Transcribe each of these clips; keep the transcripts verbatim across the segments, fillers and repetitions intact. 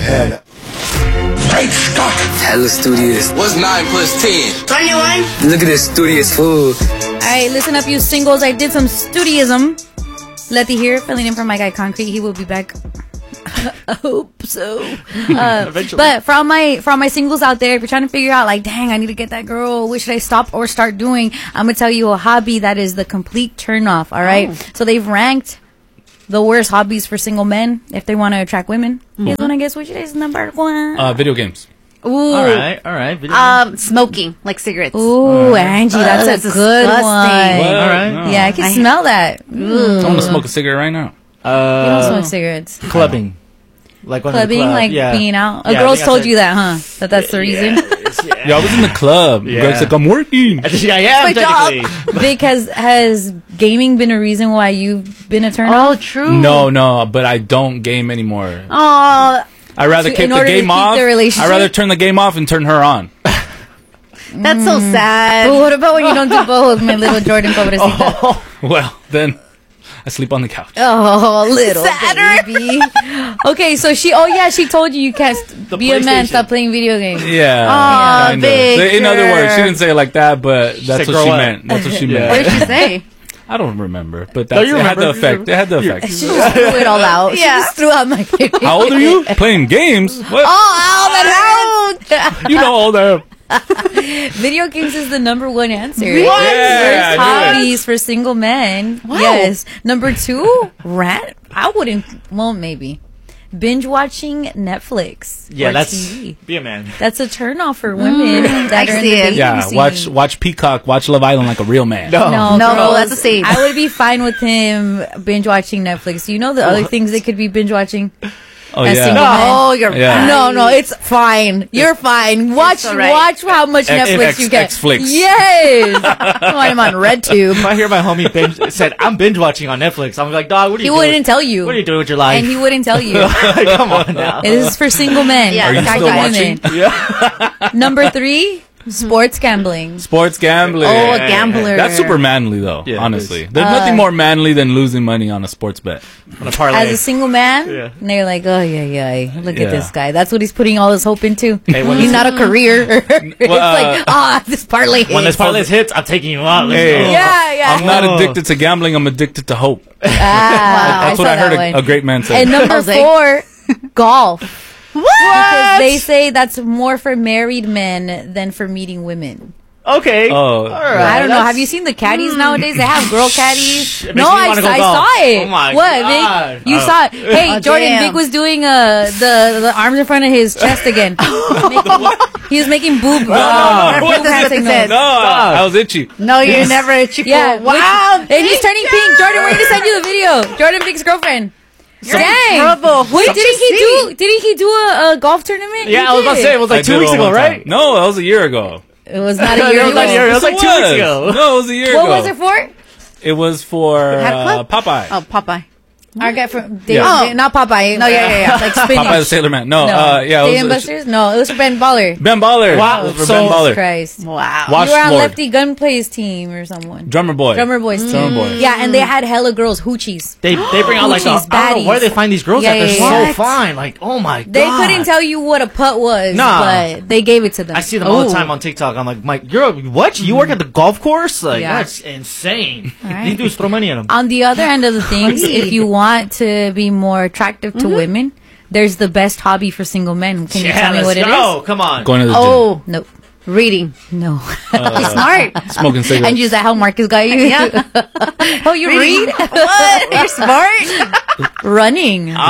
your head up. Great Scott! Hella studious. What's nine plus ten? twenty-one. Look at this studious fool. Alright, listen up, you singles. I did some studioism. Letty here, filling in for my guy Concrete. He will be back. I hope so. Uh, but for all my for all my singles out there, if you're trying to figure out like, dang, I need to get that girl, what should I stop or start doing? I'm gonna tell you a hobby that is the complete turnoff. All right. Oh. So they've ranked the worst hobbies for single men if they want to attract women. Mm-hmm. You wanna guess which is number one? Uh, video games. Ooh. All right, all right. Video um, games. Smoking, like cigarettes. Ooh, uh, Angie, that's, uh, that's a good disgusting. one. All right. No. Yeah, I can I smell that. Mm. I want to smoke a cigarette right now. Uh, you don't smoke cigarettes. Clubbing. Like clubbing, club. like yeah. being out. A yeah, girl's told you that, huh? That that's the reason. Yeah, yeah I was in the club. Yeah. Greg's like, I'm working. I am technically. Vic, has has gaming been a reason why you've been a turn Oh, off? true. No, no, but I don't game anymore. Oh, I rather so keep the game off. I rather turn the game off and turn her on. That's so sad. But what about when you don't do both, my little Jordan pobrecita? Oh, well, then I sleep on the couch. Oh, little baby. Okay, so she. Oh yeah, she told you you can't st- be a man. Stop playing video games. Yeah. Oh, big. So in other words, she didn't say it like that, but She that's said, what she "Grow up." meant. That's what she Yeah. meant. What did she say? I don't remember, but No, that's, you it had remember. the effect. It had the effect. She just threw it all out. Yeah. She just threw out my. How old are you? Playing games? What? Oh, ow, that hurts. You know how old I am. Video games is the number one answer. Really? Yeah, Worst I knew hobbies for single men. Wow. Yes. Number two, rant. I wouldn't. Well, maybe binge watching Netflix. Yeah, or that's T V. be a man. That's a turnoff for women that I are in see the it. dating Yeah, scene. watch watch Peacock, watch Love Island like a real man. No. No, No, girls, that's the same. I would be fine with him binge watching Netflix. You know the other things they could be binge watching. Oh As yeah. single men. Oh, you're Yeah. right. No, no, it's fine. You're fine. Watch, all right. watch how much X- Netflix X- you get. X-Flix. Yes. Come on, I'm on RedTube. If I hear my homie binge said I'm binge watching on Netflix, I'm like, dog, what are He you doing? wouldn't tell you. What are you doing with your life? And he wouldn't tell you. Come on now. It is for single men. Yeah. Are you Guy still women. watching? Yeah. Number three, sports gambling. Sports gambling. Oh, a gambler. That's super manly though, Yeah, it honestly. is. There's Uh, nothing more manly than losing money on a sports bet. On a parlay. As a single man, Yeah. and they're like, oh, yeah, yeah, look Yeah. at this guy. That's what he's putting all his hope into. Hey, when He's this- not a career. it's Well, uh, like, ah, this parlay. when this parlay hits, I'm taking you out. Let's Hey. go. Yeah, yeah. I'm not Oh. addicted to gambling, I'm addicted to hope. Ah, That's what saw I heard that a, one. a great man say. And number Jose. four, golf. What? Because they say that's more for married men than for meeting women. Okay. Oh. All right. I don't know. That's- Have you seen the caddies nowadays? They have girl caddies. It makes No, me I, wanna go I golf. saw it. Oh my what, God. Vic? You Oh. saw it. Hey, Oh, Jordan, damn. Vic was doing uh, the the arms in front of his chest again. Making- he was making boob. No, uh, no, boob no, hand no, signals. No, I was itchy. No, you're never a chico. Yeah. Wow. Vic- and he's turning pink. Jordan, we're going to send you the video. Jordan, Vic's girlfriend. You're in Dang. trouble. Wait, What didn't you he see? do? Didn't he do a, a golf tournament? Yeah, He I was about to did. say it was I like two did weeks it ago, one right? time. No, that was a year ago. It was not a It year was like a year- ago. it was like Yes, two it weeks was. ago. No, it was a year What ago. was it for? It was for Hat uh, Club? Popeye. Oh, Popeye. Our guy from Dave, Yeah. Dave- not Popeye. No, yeah, yeah, yeah. Like spinach. Popeye the Sailor Man. No, No. uh, yeah, Dave it and was Buster's? No, it was for Ben Baller. Ben Baller. Wow, It was for so- Ben Baller. Christ. Wow. Watch You were on Lord. Lefty Gunplay's team or someone. Drummer Boy. Drummer Boy's team. Drummer Boy. Yeah, and they had hella girls, hoochies. They they bring out like the, Hoochies, I don't know where baddies. they find these girls Yeah, at. They're yeah, so yeah. What? fine. Like, oh my god. They couldn't tell you what a putt was, Nah. but they gave it to them. I see them all the Ooh. time on TikTok. I'm like, Mike, you're a, what? You work at the golf course? Like, Yeah. that's insane. right. These dudes throw money at them. On the other end of the things, if you want to be more attractive to women, there's the best hobby for single men. Can you yeah, tell me let's what it is? go. Come on. Going to the gym. Oh, Nope. reading. No. He's smart. Smoking cigarettes. And use that how Marcus got you. Yeah. Oh, you read? What? You're smart. Running. Running.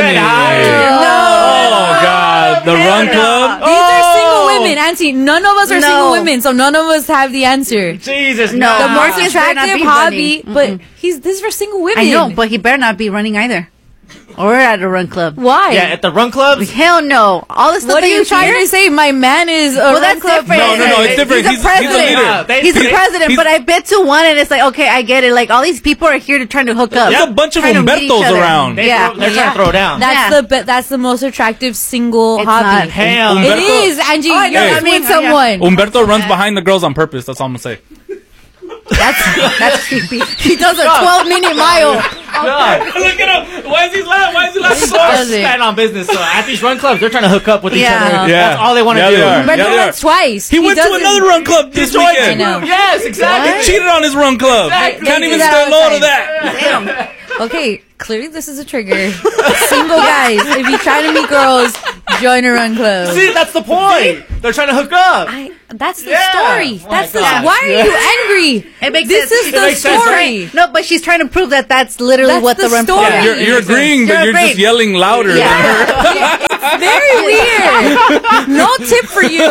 No. Oh, God. The Run Club? These are single women, Auntie. None of us are No. single women, so none of us have the answer. Jesus, No. The Ah. most Marcus better not attractive be hobby, running. but he's this is for single women. I know, but he better not be running either. Or at a run club. why? Yeah, at the run clubs. Hell no. All the stuff What that are you you trying hear? to say? My man is a Well, run that's club. different. No, no, no, it's different. He's a He's, he's a president. leader. Yeah, they- He's the they- president, he's- but I bet to one, and it's like, okay, I get it. Like, all these people are here to trying to hook up. There's a bunch of Trying to meet each Humbertos other. around. They Yeah. throw, they're Yeah. trying to throw down. That's Yeah. the be- that's the most attractive single It's hobby. not. Hell, It Humberto- is, Angie. Oh, I you're know, not I mean, with someone. Humberto runs behind the girls on purpose. That's all I'm going to say. That's that's creepy. He does a twelve minute mile. God. Look at him. Why is he laughing? Why is he laughing so They're hard? stand on business. So at these run clubs, they're trying to hook up with each Yeah. other. Yeah. That's all they want to Yeah, do. they are. But Yeah, no, they are. that's twice. He, went to doesn't- another run club this Joined weekend. I know. Yes, exactly. Cheated on his run club. Exactly. Can't They even do that stand all low the to that. Damn. Okay, clearly this is a trigger. Single guys, if you try to meet girls, join a run club. See, that's the point. They're trying to hook up. I, that's the Yeah. story. Oh that's my the. gosh. Why are Yeah. you angry? It makes this sense. is It the makes sense, story. No, but she's trying to prove that that's literally That's what the, the run story. club You're, is. you're agreeing, but You're you're just agreeing. yelling louder than her. Very weird. No tip for you.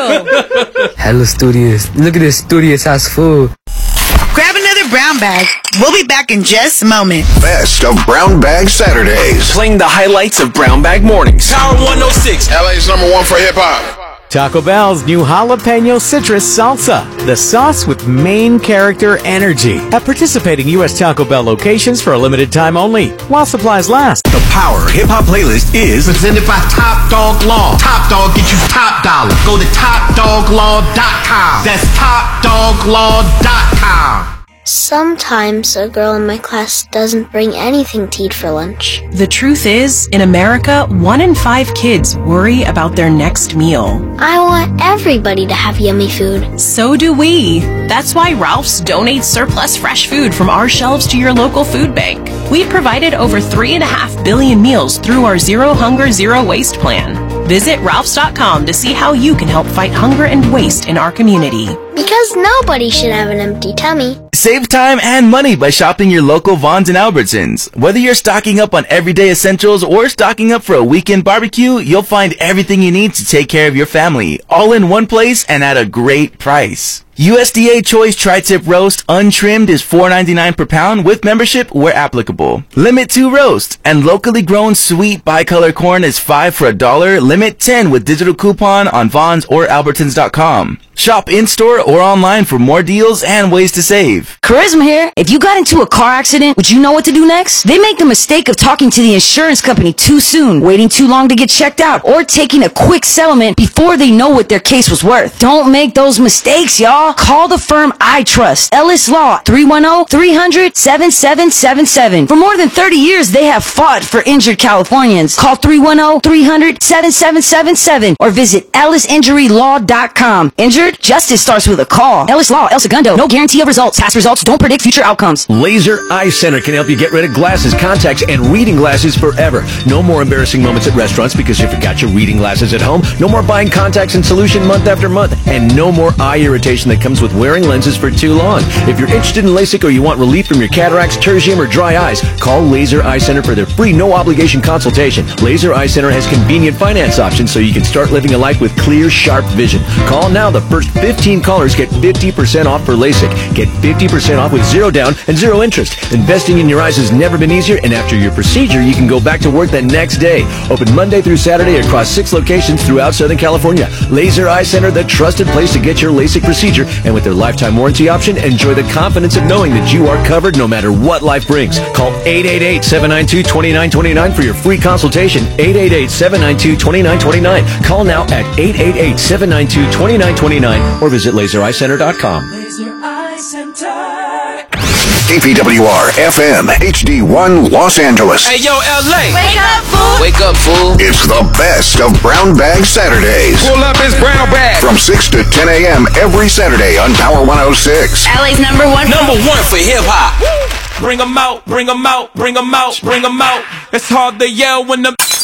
Hella studious. Look at this studious ass fool. Grab another brown bag. We'll be back in just a moment. Best of Brown Bag Saturdays. Playing the highlights of Brown Bag Mornings. Power one oh six. L A's number one for hip hop. Taco Bell's new jalapeno citrus salsa, the sauce with main character energy. At participating U S Taco Bell locations for a limited time only, while supplies last. The Power Hip Hop Playlist is presented by Top Dog Law. Top Dog get you top dollar. Go to top dog law dot com. That's top dog law dot com. Sometimes a girl in my class doesn't bring anything to eat for lunch. The truth is, in America, one in five kids worry about their next meal. I want everybody to have yummy food. So do we. That's why Ralph's donates surplus fresh food from our shelves to your local food bank. We've provided over three and a half billion meals through our Zero Hunger, Zero Waste plan. Visit Ralphs dot com to see how you can help fight hunger and waste in our community. Because nobody should have an empty tummy. Save time and money by shopping your local Vons and Albertsons. Whether you're stocking up on everyday essentials or stocking up for a weekend barbecue, you'll find everything you need to take care of your family, all in one place and at a great price. U S D A Choice Tri-Tip Roast untrimmed is four ninety-nine per pound with membership where applicable. Limit two roast and locally grown sweet bicolor corn is five for a dollar. Limit ten with digital coupon on Vons or Albertsons dot com. Shop in-store or online for more deals and ways to save. Charisma here. If you got into a car accident, would you know what to do next? They make the mistake of talking to the insurance company too soon, waiting too long to get checked out, or taking a quick settlement before they know what their case was worth. Don't make those mistakes, y'all. Call the firm I trust, Ellis Law, three one zero, three hundred, seven seven seven seven. For more than thirty years, they have fought for injured Californians. Call three one zero, three hundred, seven seven seven seven or visit ellis injury law dot com. Injured? Justice starts with a call. Ellis Law, El Segundo. No guarantee of results. Past results don't predict future outcomes. Laser Eye Center can help you get rid of glasses, contacts, and reading glasses forever. No more embarrassing moments at restaurants because you forgot your reading glasses at home. No more buying contacts and solution month after month. And no more eye irritation that comes with wearing lenses for too long. If you're interested in LASIK or you want relief from your cataracts, tertium, or dry eyes, call Laser Eye Center for their free no-obligation consultation. Laser Eye Center has convenient finance options so you can start living a life with clear, sharp vision. Call now. The first fifteen callers get fifty percent off for LASIK. Get fifty percent off with zero down and zero interest. Investing in your eyes has never been easier, and after your procedure, you can go back to work the next day. Open Monday through Saturday across six locations throughout Southern California. Laser Eye Center, the trusted place to get your LASIK procedure, and with their lifetime warranty option, enjoy the confidence of knowing that you are covered no matter what life brings. Call eight eight eight, seven nine two, two nine two nine for your free consultation. eight eight eight, seven nine two, two nine two nine. Call now at eight eight eight, seven nine two, two nine two nine or visit laser eye center dot com. Laser Eye Center. K P W R F M H D one Los Angeles. Hey, yo, L A. Wake up, fool! Wake up, fool. It's the best of Brown Bag Saturdays. Pull up his Brown Bag. From six to ten a.m. every Saturday on Power one oh six. L A's number one. Number one for hip hop. Bring 'em out, bring 'em out, bring 'em out, bring 'em out. It's hard to yell when the